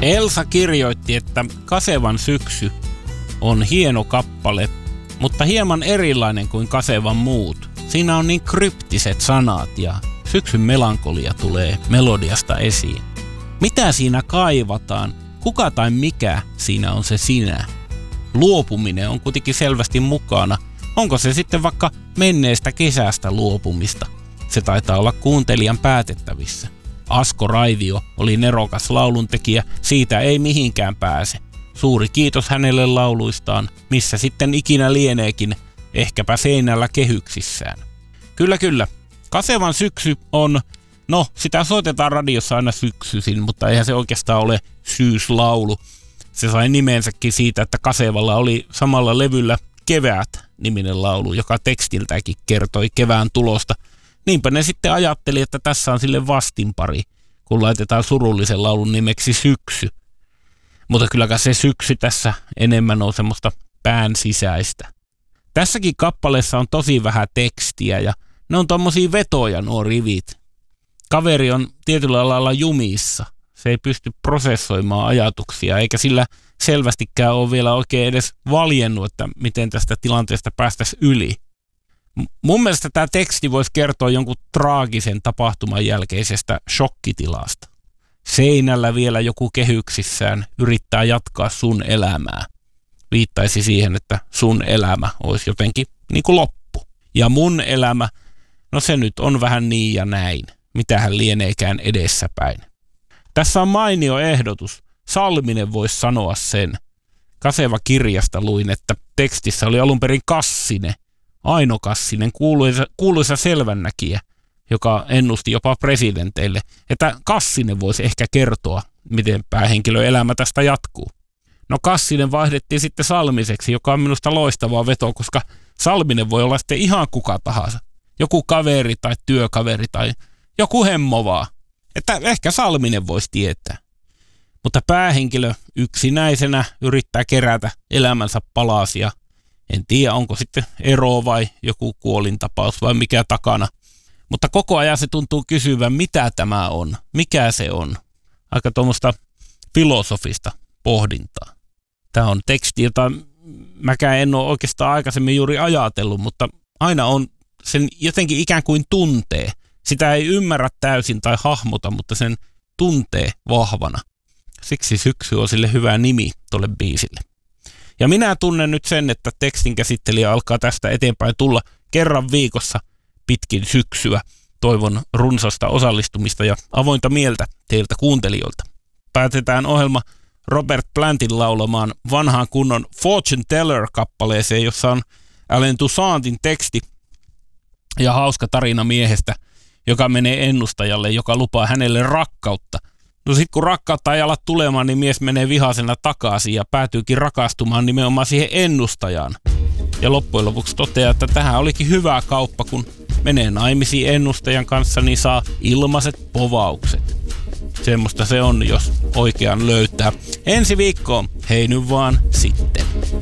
Elsa kirjoitti, että Kasevan syksy on hieno kappale, mutta hieman erilainen kuin Kasevan muut. Siinä on niin kryptiset sanat ja syksyn melankolia tulee melodiasta esiin. Mitä siinä kaivataan? Kuka tai mikä siinä on se sinä? Luopuminen on kuitenkin selvästi mukana. Onko se sitten vaikka menneestä kesästä luopumista? Se taitaa olla kuuntelijan päätettävissä. Asko Raivio oli nerokas lauluntekijä, siitä ei mihinkään pääse. Suuri kiitos hänelle lauluistaan, missä sitten ikinä lieneekin, ehkäpä seinällä kehyksissään. Kyllä. Kasevan syksy on, sitä soitetaan radiossa aina syksyisin, mutta eihän se oikeastaan ole syyslaulu. Se sai nimensäkin siitä, että Kasevalla oli samalla levyllä Keväät-niminen laulu, joka tekstiltäkin kertoi kevään tulosta. Niinpä ne sitten ajatteli, että tässä on sille vastinpari, kun laitetaan surullisen laulun nimeksi syksy. Mutta kylläkään se syksy tässä enemmän on semmoista pään sisäistä. Tässäkin kappaleessa on tosi vähän tekstiä ja ne on tommosia vetoja nuo rivit. Kaveri on tietyllä lailla jumissa. Se ei pysty prosessoimaan ajatuksia eikä sillä selvästikään ole vielä oikein edes valjennut, että miten tästä tilanteesta päästäisiin yli. Mun mielestä tämä teksti voisi kertoa jonkun traagisen tapahtuman jälkeisestä shokkitilasta. Seinällä vielä joku kehyksissään yrittää jatkaa sun elämää. Viittaisi siihen, että sun elämä olisi jotenkin niin kuin loppu. Ja mun elämä, se nyt on vähän niin ja näin. Mitähän lieneekään edessäpäin. Tässä on mainio ehdotus. Salminen voisi sanoa sen. Kaseva-kirjasta luin, että tekstissä oli alun perin Kassinen. Aino Kassinen, kuuluisa selvännäkijä, joka ennusti jopa presidenteille, että Kassinen voisi ehkä kertoa, miten päähenkilön elämä tästä jatkuu. Kassinen vaihdettiin sitten Salmiseksi, joka on minusta loistava veto, koska Salminen voi olla sitten ihan kuka tahansa. Joku kaveri tai työkaveri tai joku hemmo vaan. Että ehkä Salminen voisi tietää. Mutta päähenkilö yksinäisenä yrittää kerätä elämänsä palasia. En tiedä, onko sitten ero vai joku kuolintapaus vai mikä takana. Mutta koko ajan se tuntuu kysyvän, mitä tämä on, mikä se on. Aika tuommoista filosofista pohdintaa. Tämä on teksti, jota mäkään en ole oikeastaan aikaisemmin juuri ajatellut, mutta aina on sen jotenkin ikään kuin tuntee. Sitä ei ymmärrä täysin tai hahmota, mutta sen tuntee vahvana. Siksi syksy on sille hyvä nimi tolle biisille. Ja minä tunnen nyt sen, että tekstin käsittelijä alkaa tästä eteenpäin tulla kerran viikossa pitkin syksyä. Toivon runsasta osallistumista ja avointa mieltä teiltä kuuntelijoilta. Päätetään ohjelma Robert Plantin laulamaan vanhaan kunnon Fortune Teller-kappaleeseen, jossa on Alain Toussaintin teksti ja hauska tarina miehestä, joka menee ennustajalle, joka lupaa hänelle rakkautta. Sitten kun rakkautta ei ala tulemaan, niin mies menee vihaisena takaisin ja päätyykin rakastumaan nimenomaan siihen ennustajaan. Ja loppujen lopuksi toteaa, että tähän olikin hyvä kauppa, kun menee naimisiin ennustajan kanssa, niin saa ilmaiset povaukset. Semmoista se on, jos oikean löytää. Ensi viikkoon, hei nyt vaan sitten.